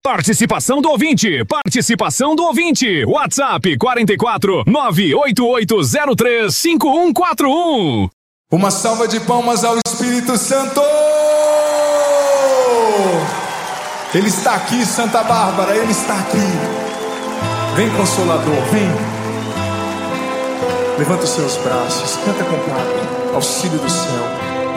Participação do ouvinte. Participação do ouvinte. WhatsApp 44 98803 5141. Uma salva de palmas ao Espírito Santo. Ele está aqui, Santa Bárbara, Ele está aqui. Vem, Consolador, vem. Levanta os seus braços, canta com o Pai, auxílio do céu.